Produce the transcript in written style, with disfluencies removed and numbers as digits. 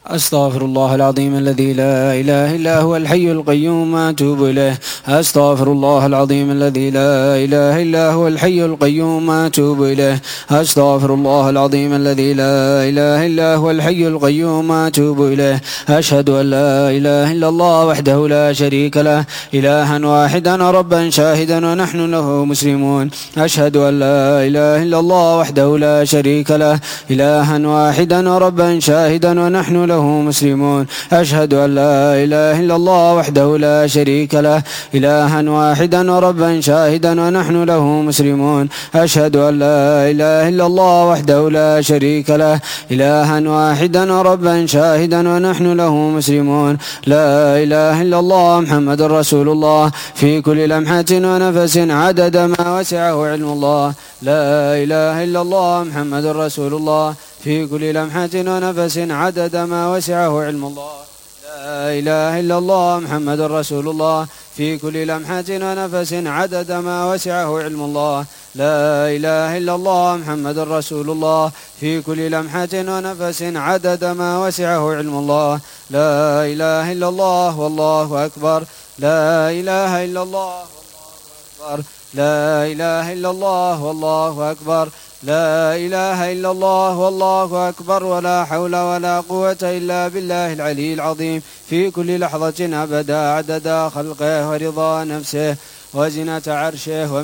أستغفر الله العظيم الذي لا إله إلا هو الحي القيوم وأتوب إليه. أستغفر الله العظيم الذي لا إله إلا هو الحي القيوم وأتوب إليه. أستغفر الله العظيم الذي لا إله إلا هو الحي القيوم وأتوب إليه. أشهد أن لا إله إلا الله وحده لا شريك له إلها واحدا ربا شاهدا ونحن له مسلمون. أشهد أن لا إله إلا الله وحده لا شريك له إلها واحدا ربا شاهدا ونحن له مسلمون. أشهد أن لا إله إلا الله وحده لا شريك له إلها واحدا ربا شاهدا ونحن له مسلمون. أشهد أن لا إله إلا الله وحده لا شريك له إلها واحدا ربا شاهدا ونحن له مسلمون. لا إله إلا الله محمد رسول الله في كل لمحة ونفس عدد ما وسعه علم الله. لا إله إلا الله محمد رسول الله في كل لمحة ونفس عدد ما وسعه علم الله. لا إله إلا الله محمد رسول الله في كل لمحة ونفس عدد ما وسعه علم الله. لا إله إلا الله محمد رسول الله في كل لمحة ونفس عدد ما وسعه علم الله. لا إله إلا الله والله أكبر. لا إله إلا الله والله أكبر. لا إله إلا الله والله أكبر. لا إله إلا الله والله أكبر. ولا حول ولا قوة إلا بالله العلي العظيم في كل لحظة أبدا عدد خلقه ورضا نفسه وزنة عرشه